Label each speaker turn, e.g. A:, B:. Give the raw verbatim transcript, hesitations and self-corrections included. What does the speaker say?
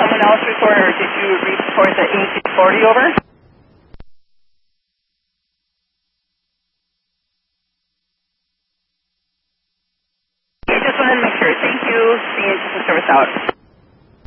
A: someone else report, or did you report the eighteen forty over? I just wanted to make sure. Thank you. Being service out.